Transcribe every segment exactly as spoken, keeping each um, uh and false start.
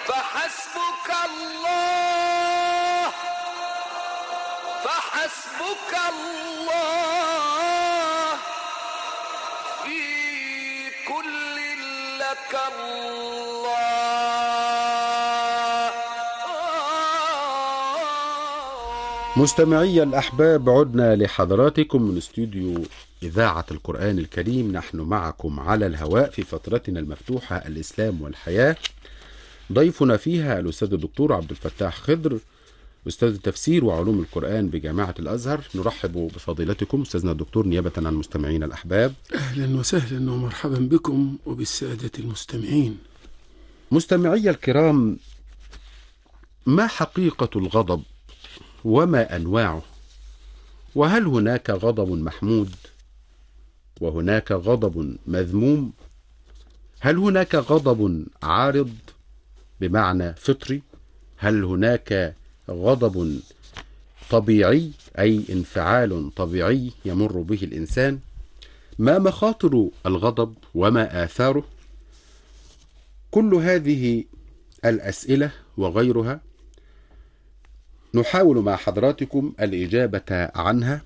فحسبك الله فحسبك الله في كل لك الله. مستمعي الأحباب، عدنا لحضراتكم من استوديو إذاعة القرآن الكريم. نحن معكم على الهواء في فترتنا المفتوحة الإسلام والحياة. ضيفنا فيها الأستاذ الدكتور عبد الفتاح خضر، أستاذ التفسير وعلوم القرآن بجامعة الأزهر. نرحب بفضيلتكم أستاذنا الدكتور نيابة عن المستمعين الأحباب. أهلا وسهلا ومرحبا بكم وبالسادة المستمعين. مستمعي الكرام، ما حقيقة الغضب وما أنواعه؟ وهل هناك غضب محمود وهناك غضب مذموم؟ هل هناك غضب عارض بمعنى فطري؟ هل هناك غضب طبيعي أي انفعال طبيعي يمر به الإنسان؟ ما مخاطر الغضب وما آثاره؟ كل هذه الأسئلة وغيرها نحاول مع حضراتكم الإجابة عنها،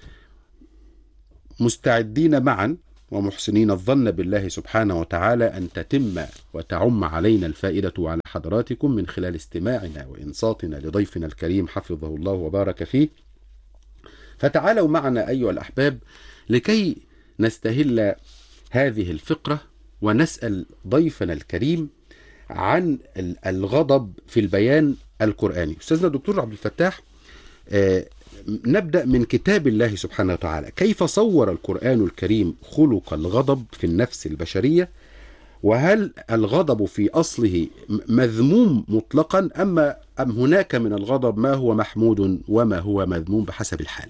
مستعدين معا ومحسنين الظن بالله سبحانه وتعالى أن تتم وتعم علينا الفائدة على حضراتكم من خلال استماعنا وإنصاتنا لضيفنا الكريم حفظه الله وبارك فيه. فتعالوا معنا أيها الأحباب لكي نستهل هذه الفقرة ونسأل ضيفنا الكريم عن الغضب في البيان القرآني. أستاذنا الدكتور عبد الفتاح، آه نبدأ من كتاب الله سبحانه وتعالى. كيف صور القرآن الكريم خلق الغضب في النفس البشرية؟ وهل الغضب في أصله مذموم مطلقا أما أم هناك من الغضب ما هو محمود وما هو مذموم بحسب الحالة؟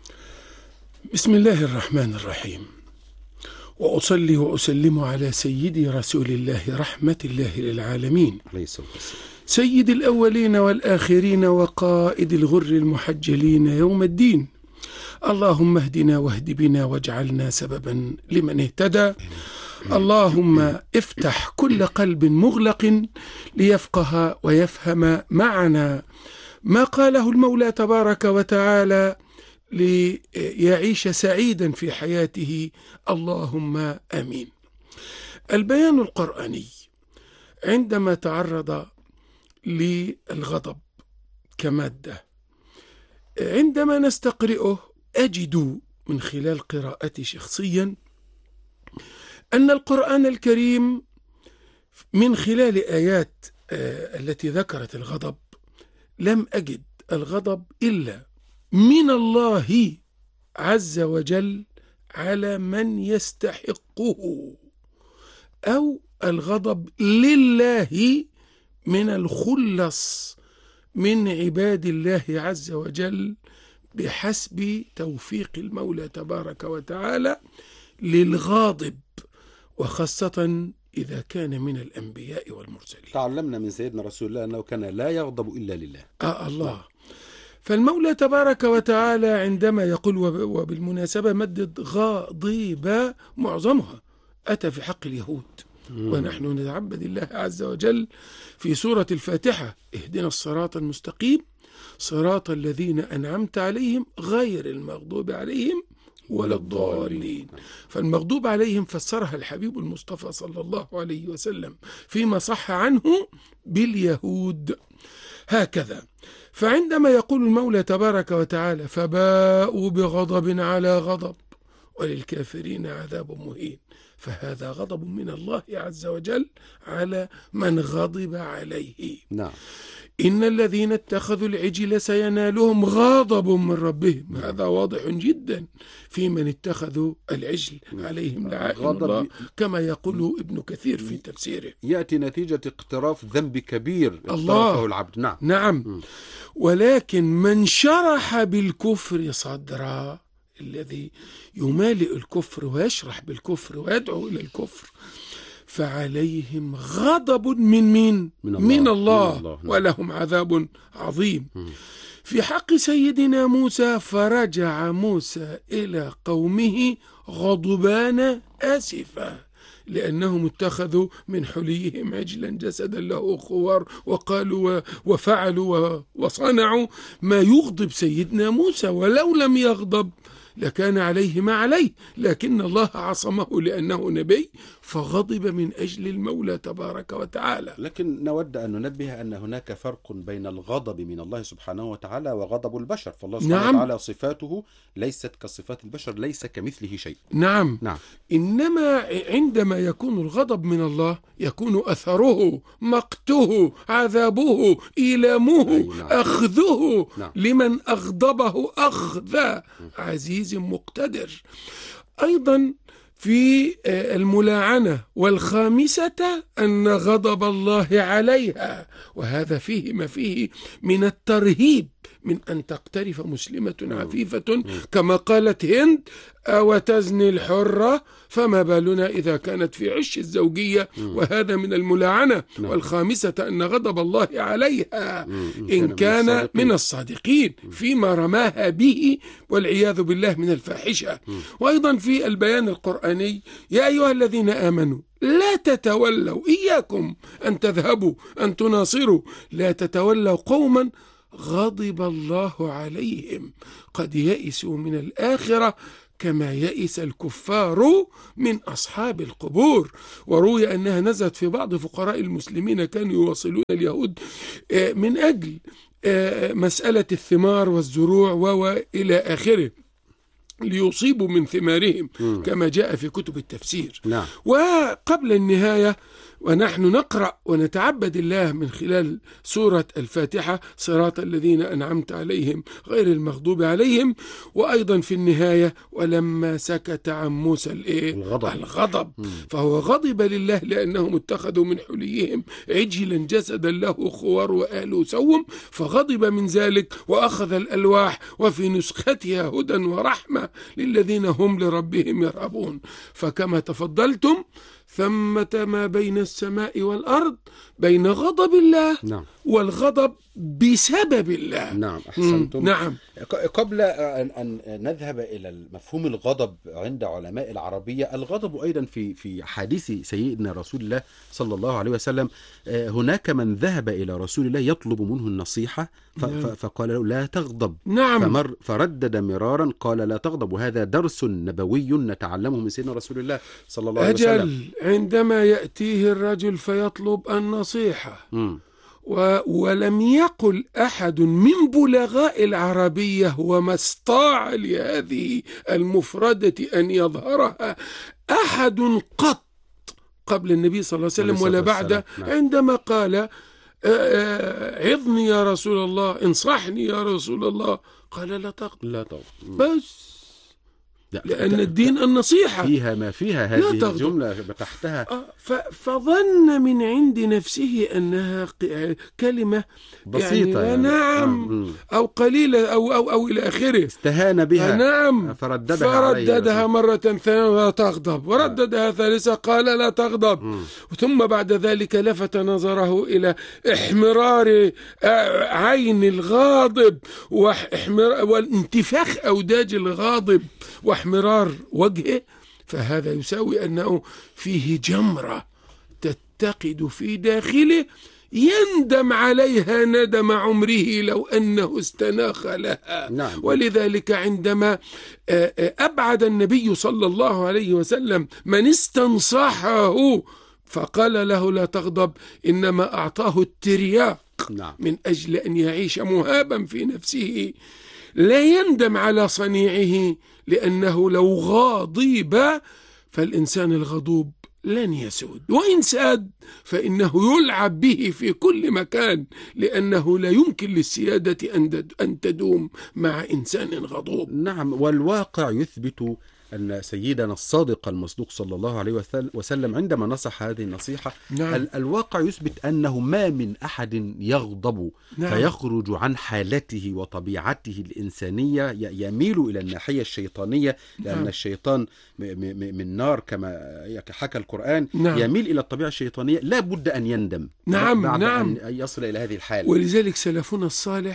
بسم الله الرحمن الرحيم، وأصلي وأسلم على سيدي رسول الله رحمة الله للعالمين عليه الصلاة والسلام، سيد الأولين والآخرين وقائد الغر المحجلين يوم الدين. اللهم اهدنا واهد بنا واجعلنا سببا لمن اهتدى. اللهم افتح كل قلب مغلق ليفقه ويفهم معنا ما قاله المولى تبارك وتعالى ليعيش سعيدا في حياته. اللهم آمين. البيان القرآني عندما تعرض للغضب كمادة، عندما نستقرئه أجد من خلال قراءتي شخصيا أن القرآن الكريم من خلال آيات التي ذكرت الغضب لم أجد الغضب إلا من الله عز وجل على من يستحقه، أو الغضب لله من الخلص من عباد الله عز وجل بحسب توفيق المولى تبارك وتعالى للغاضب، وخاصة إذا كان من الأنبياء والمرسلين. تعلمنا من سيدنا رسول الله أنه كان لا يغضب إلا لله. آه الله. فالمولى تبارك وتعالى عندما يقول، وبالمناسبة مدد غاضب معظمها أتى في حق اليهود، ونحن نتعبد الله عز وجل في سورة الفاتحة: اهدنا الصراط المستقيم صراط الذين أنعمت عليهم غير المغضوب عليهم ولا الضالين. فالمغضوب عليهم فسرها الحبيب المصطفى صلى الله عليه وسلم فيما صح عنه باليهود. هكذا فعندما يقول المولى تبارك وتعالى: فباءوا بغضب على غضب وللكافرين عذاب مهين، فهذا غضب من الله عز وجل على من غضب عليه. نعم. إن الذين اتخذوا العجل سينالهم غضب من ربهم. نعم. هذا واضح جدا في من اتخذوا العجل. نعم. عليهم لعائن الله كما يقول ابن كثير في تفسيره. يأتي نتيجة اقتراف ذنب كبير الله العبد. نعم. نعم. م. ولكن من شرح بالكفر صدرا، الذي يمالئ الكفر ويشرح بالكفر ويدعو إلى الكفر، فعليهم غضب من مين؟ من الله, من الله. من الله. ولهم عذاب عظيم. م. في حق سيدنا موسى: فرجع موسى إلى قومه غضبان آسفا. لأنهم اتخذوا من حليهم عجلا جسدا له خوار، وقالوا وفعلوا وصنعوا ما يغضب سيدنا موسى، ولو لم يغضب لكان عليه ما عليه، لكن الله عصمه لأنه نبي فغضب من أجل المولى تبارك وتعالى. لكن نود أن ننبه أن هناك فرق بين الغضب من الله سبحانه وتعالى وغضب البشر، فالله سبحانه نعم. وتعالى صفاته ليست كصفات البشر، ليس كمثله شيء. نعم. نعم. إنما عندما يكون الغضب من الله يكون أثره مقته عذابه إيلامه أي نعم. أخذه نعم. لمن أغضبه أخذ عزيز مقتدر. أيضا في الملاعنة والخامسة أن غضب الله عليها، وهذا فيه ما فيه من الترهيب من أن تقترف مسلمة عفيفة كما قالت هند: وتزني الحرة فما بالنا إذا كانت في عش الزوجية، وهذا من الملاعنة. والخامسة أن غضب الله عليها إن كان من الصادقين فيما رماها به والعياذ بالله من الفاحشة. وأيضا في البيان القرآني: يا أيها الذين آمنوا لا تتولوا، إياكم أن تذهبوا أن تناصروا، لا تتولوا قوما غضب الله عليهم قد يئسوا من الآخرة كما يئس الكفار من أصحاب القبور. وروي أنها نزلت في بعض فقراء المسلمين كانوا يواصلون اليهود من أجل مسألة الثمار والزروع وإلى آخره ليصيبوا من ثمارهم كما جاء في كتب التفسير. نعم. وقبل النهاية ونحن نقرأ ونتعبد الله من خلال سورة الفاتحة: صراط الذين أنعمت عليهم غير المغضوب عليهم. وأيضا في النهاية: ولما سكت عن موسى الغضب, الغضب فهو غضب لله لأنهم اتخذوا من حليهم عجلا جسدا له خوار وآله سوم، فغضب من ذلك وأخذ الألواح وفي نسختها هدى ورحمة للذين هم لربهم يرهبون. فكما تفضلتم ثمة ما بين السماء والأرض بين غضب الله نعم. والغضب بسبب الله. نعم، أحسنتم. نعم. قبل أن نذهب إلى مفهوم الغضب عند علماء العربية، الغضب أيضا في في حديث سيدنا رسول الله صلى الله عليه وسلم، هناك من ذهب إلى رسول الله يطلب منه النصيحة فقال له لا تغضب. نعم. فمر فردد مرارا قال لا تغضب، وهذا درس نبوي نتعلمه من سيدنا رسول الله صلى الله عليه وسلم. أجل عندما يأتيه الرجل فيطلب النصيحة م. و... ولم يقل أحد من بلغاء العربية وما استطاع لهذه المفردة أن يظهرها أحد قط قبل النبي صلى الله عليه وسلم ولا بعد، عندما قال عظني يا رسول الله، انصحني يا رسول الله، قال لا تغضب. لا تغضب بس لأن الدين النصيحة فيها ما فيها هذه الجملة تحتها. فظن من عند نفسه أنها كلمة بسيطة يعني نعم آه. أو قليلة أو, أو, أو إلى آخره، استهان بها. نعم. فرددها, فرددها مرة ثانية لا تغضب، ورددها ثالثة قال لا تغضب. م. ثم بعد ذلك لفت نظره إلى احمرار عين الغاضب وانتفاخ أوداج الغاضب واحمرار وجهه، فهذا يساوي أنه فيه جمرة تتقد في داخله يندم عليها ندم عمره لو أنه استناخ لها. نعم. ولذلك عندما أبعد النبي صلى الله عليه وسلم من استنصحه فقال له لا تغضب، إنما أعطاه الترياق. نعم. من أجل أن يعيش مهابا في نفسه لا يندم على صنيعه، لأنه لو غاضب فالإنسان الغضوب لن يسود، وإن ساد فإنه يلعب به في كل مكان، لأنه لا يمكن للسيادة أن تدوم مع إنسان غضوب. نعم. والواقع يثبت أن سيدنا الصادق المصدوق صلى الله عليه وسلم عندما نصح هذه النصيحة، نعم. الواقع يثبت أنه ما من أحد يغضب نعم. فيخرج عن حالته وطبيعته الإنسانية يميل إلى الناحية الشيطانية، لأن نعم. الشيطان من نار كما حكى القرآن. نعم. يميل إلى الطبيعة الشيطانية، لا بد أن يندم نعم. بعد نعم. أن يصل إلى هذه الحالة. ولذلك سلفنا الصالح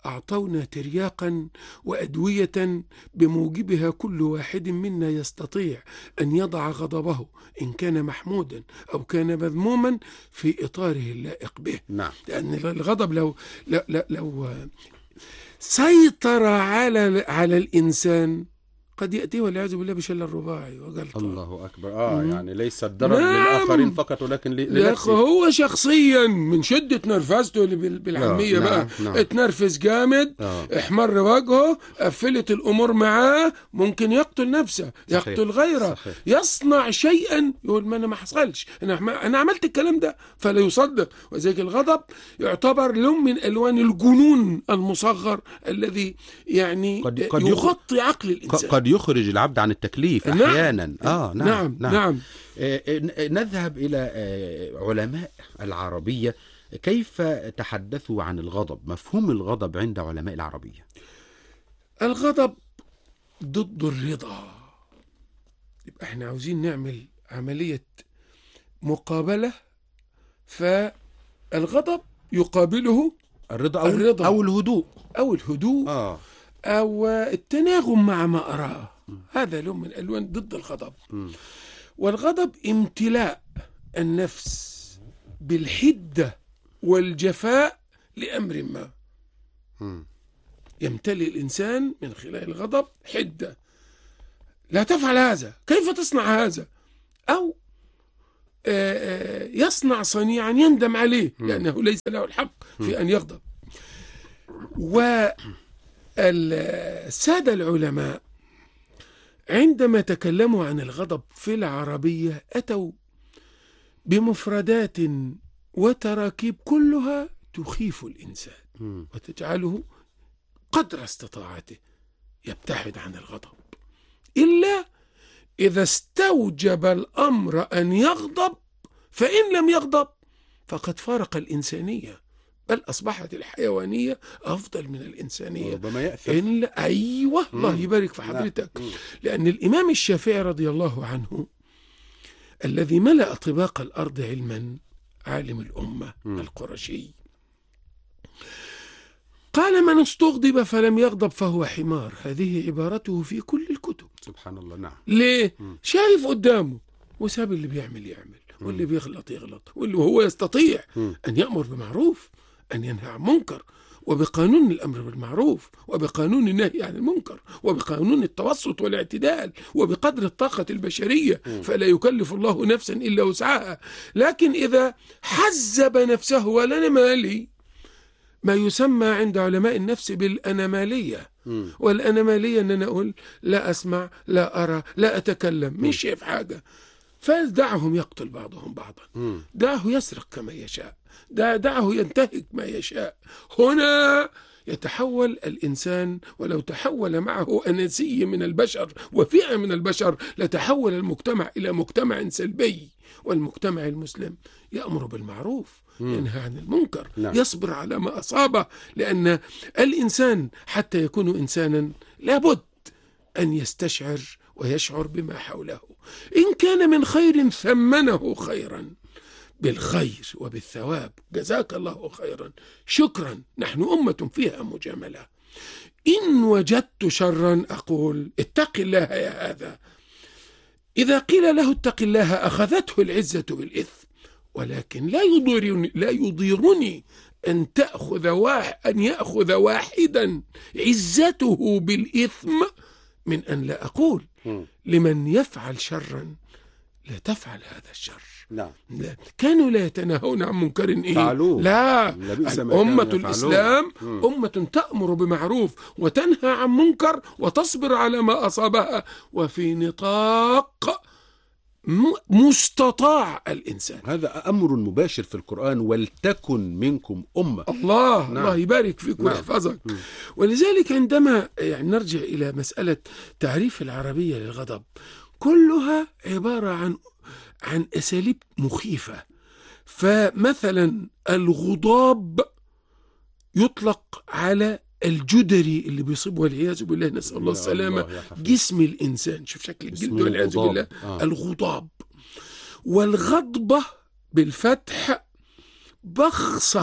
أعطونا ترياقا وأدوية بموجبها كل واحد منا يستطيع أن يضع غضبه إن كان محمودا أو كان مذموما في إطاره اللائق به. نعم. لأن الغضب لو لو, لو سيطر على على الإنسان قد يأتيه والعياذ بالله بشلل الرباعي وجلطة. الله أكبر. آه مم. يعني ليس الضرر نعم. للآخرين فقط ولكن لا لنفسه. هو شخصيا من شدة نرفزته اللي بال- بالعامية نعم، بقى نعم. اتنرفز جامد، آه. احمر وجهه، قفلت الأمور معاه، ممكن يقتل نفسه، صحيح. يقتل غيره، صحيح. يصنع شيئا يقول ما أنا ما حصلش، أنا أنا عملت الكلام ده، فلا يصدق. وذلك الغضب يعتبر لون من ألوان الجنون المصغر الذي يعني قد- قد يغطي عقل ق- الإنسان. قد يخرج العبد عن التكليف نعم. أحيانا. آه نعم نعم نعم, نعم. آه، آه، نذهب إلى آه، علماء العربية. كيف تحدثوا عن الغضب؟ مفهوم الغضب عند علماء العربية. الغضب ضد الرضا. يبقى احنا عاوزين نعمل عملية مقابلة، فالغضب يقابله الرضا أو الرضا. أو الهدوء أو الهدوء آه أو التناغم مع ما أراه. هذا لون من ألوان ضد الغضب. م. والغضب امتلاء النفس بالحدة والجفاء لأمر ما. م. يمتلئ الإنسان من خلال الغضب حدة، لا تفعل هذا، كيف تصنع هذا، أو يصنع صنيعا يندم عليه لأنه ليس له الحق في أن يغضب. والسادة العلماء عندما تكلموا عن الغضب في العربية أتوا بمفردات وتراكيب كلها تخيف الإنسان وتجعله قدر استطاعته يبتعد عن الغضب، إلا إذا استوجب الأمر أن يغضب، فإن لم يغضب فقد فارق الإنسانية، بل أصبحت الحيوانية أفضل من الإنسانية. ربما يأثر. إن أيوة الله يبارك في حضرتك. لأن الإمام الشافعي رضي الله عنه الذي ملأ طباق الأرض علما، عالم الأمة القرشي، قال من استغضب فلم يغضب فهو حمار. هذه عبارته في كل الكتب. سبحان الله. نعم. ليه؟ شايف قدامه وساب اللي بيعمل يعمل واللي بيغلط يغلط، واللي هو يستطيع أن يأمر بمعروف، أن ينهى عن منكر، وبقانون الأمر بالمعروف، وبقانون النهي عن المنكر، وبقانون التوسط والاعتدال، وبقدر الطاقة البشرية، فلا يكلف الله نفسا إلا وسعها. لكن إذا حزب نفسه ولنمالي، ما يسمى عند علماء النفس بالأنمالية، والأنمالية أن أنا أقول لا أسمع، لا أرى، لا أتكلم، مش شايف حاجة، فدعهم يقتل بعضهم بعضا، دعه يسرق كما يشاء، دعه ينتهك ما يشاء. هنا يتحول الإنسان، ولو تحول معه أناسي من البشر وفئة من البشر لتحول المجتمع إلى مجتمع سلبي. والمجتمع المسلم يأمر بالمعروف، ينهى عن المنكر، نعم. يصبر على ما أصابه، لأن الإنسان حتى يكون إنسانا لابد أن يستشعر ويشعر بما حوله. إن كان من خير ثمنه خيرا بالخير وبالثواب، جزاك الله خيرا، شكرا، نحن أمة فيها مجاملة. إن وجدت شرا أقول اتق الله يا هذا. إذا قيل له اتق الله أخذته العزة بالإثم، ولكن لا يضيرني, لا يضيرني أن تأخذ واحد أن يأخذ واحدا عزته بالإثم من أن لا أقول لمن يفعل شرا لا تفعل هذا الشر. نعم. لا. كانوا لا يتناهون عن منكر إيه؟ فعلوه. لا. أمة كانوا الإسلام مم. أمة تأمر بمعروف وتنهى عن منكر وتصبر على ما أصابها، وفي نطاق مستطاع الإنسان. هذا أمر مباشر في القرآن، ولتكن منكم أمة. الله نعم. الله يبارك فيك نعم. ويحفظك. ولذلك عندما يعني نرجع إلى مسألة تعريف العربية للغضب، كلها عبارة عن عن أساليب مخيفة. فمثلا الغضاب يطلق على الجدري اللي بيصيبه والعياذ بالله، نسأل الله السلامة، جسم الإنسان، شوف شكل الجلد والعياذ بالله. آه. الغضاب. والغضبة بالفتح بخصة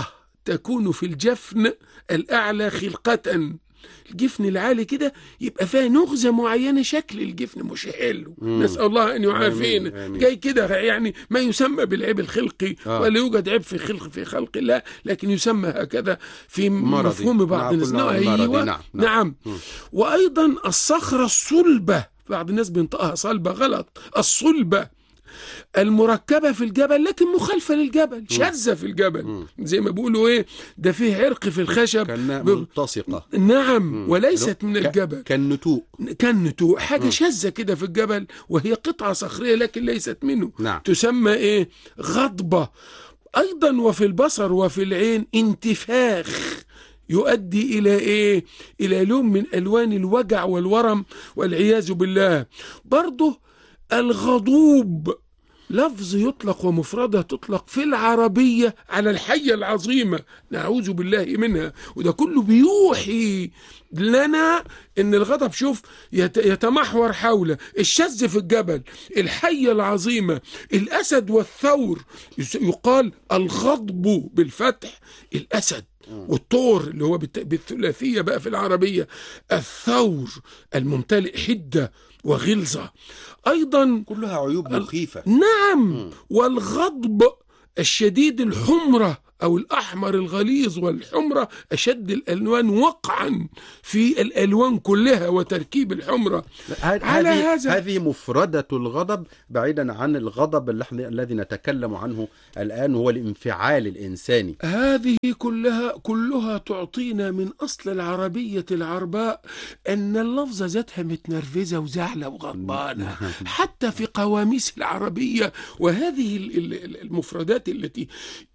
تكون في الجفن الأعلى خلقة. الجفن العالي كده يبقى فيها نغزة معينة، شكل الجفن مش حلو، نسأل الله أن يعافينا. جاي كده يعني ما يسمى بالعيب الخلقي آه. ولا يوجد عيب في خلق في خلق الله، لكن يسمى هكذا في مرضي. مفهوم بعض الناس. نعم. أيوة. نعم. نعم. نعم. وأيضا الصخرة الصلبة، بعض الناس بينطقها صلبة غلط، الصلبة المركبة في الجبل لكن مخالفة للجبل، شاذة في الجبل، زي ما بيقولوا ايه، ده فيه عرق في الخشب كأنها ملتصقة. نعم. مم. وليست من الجبل، كالنتوء كالنتوء حاجة شاذة كده في الجبل، وهي قطعة صخرية لكن ليست منه. نعم. تسمى ايه؟ غضبة. ايضا وفي البصر وفي العين انتفاخ يؤدي إلى إيه؟ إلى لون من ألوان الوجع والورم والعياذ بالله. برضه الغضوب لفظ يطلق ومفردة تطلق في العربية على الحية العظيمة، نعوذ بالله منها. وده كله بيوحي لنا ان الغضب شوف يتمحور حول الشذ في الجبل، الحية العظيمة، الأسد والثور. يقال الغضب بالفتح الأسد، والطور اللي هو بالثلاثية بقى في العربية الثور الممتلئ حدة وغلظة. أيضا كلها عيوب مخيفة. نعم. م. والغضب الشديد الحمرة أو الأحمر الغليظ، والحمرة أشد الألوان وقعا في الألوان كلها وتركيب الحمرة. على هذا هذه مفردة الغضب، بعيدا عن الغضب الذي نتكلم عنه الآن هو الانفعال الإنساني. هذه كلها كلها تعطينا من أصل العربية العرباء أن اللفظة ذاتها متنرفزة وزعلة وغضبانة حتى في قواميس العربية. وهذه المفردات التي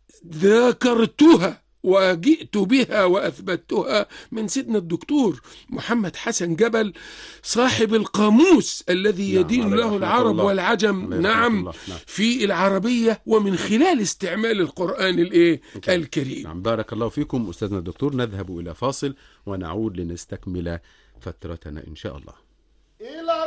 ذاكرتها وجئت بها وأثبتها من سيدنا الدكتور محمد حسن جبل صاحب القاموس الذي يدين نعم. له العرب الله. والعجم نعم في العربية، ومن خلال استعمال القرآن الإيه الكريم. نعم. بارك الله فيكم أستاذنا الدكتور. نذهب إلى فاصل ونعود لنستكمل فترتنا إن شاء الله.